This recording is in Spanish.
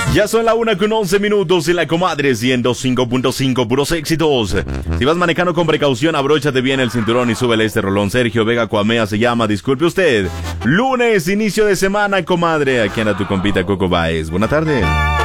Ya son la 1:11 en la comadre 105.5, puros éxitos. Si vas manejando con precaución, abróchate bien el cinturón y súbele este rolón. Sergio Vega Cuamea se llama, disculpe usted. Lunes, inicio de semana, comadre. Aquí anda tu compita Coco Baez. Buena tarde.